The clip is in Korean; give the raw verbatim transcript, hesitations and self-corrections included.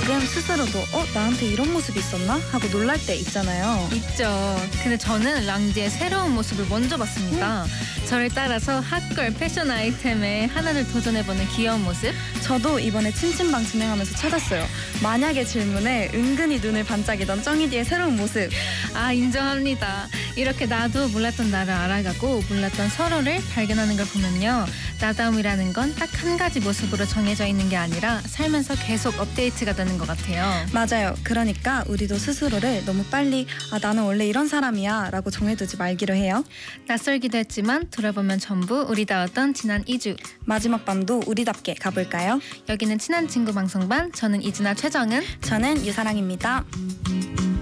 가끔 스스로도 어? 나한테 이런 모습이 있었나? 하고 놀랄 때 있잖아요. 있죠. 근데 저는 랑디의 새로운 모습을 먼저 봤습니다. 저를 따라서 핫걸 패션 아이템에 하나를 도전해보는 귀여운 모습. 저도 이번에 친친방 진행하면서 찾았어요. 만약의 질문에 은근히 눈을 반짝이던 쩡이디의 새로운 모습. 아, 인정합니다. 이렇게 나도 몰랐던 나를 알아가고 몰랐던 서로를 발견하는 걸 보면요, 나다움이라는 건 딱 한 가지 모습으로 정해져 있는 게 아니라 살면서 계속 업데이트가 되는 것 같아요. 맞아요. 그러니까 우리도 스스로를 너무 빨리 아 나는 원래 이런 사람이야 라고 정해두지 말기로 해요. 낯설기도 했지만 돌아보면 전부 우리다웠던 지난 이 주. 마지막 밤도 우리답게 가볼까요? 여기는 친한 친구 방송반. 저는 이진아 최정은. 저는 유사랑입니다.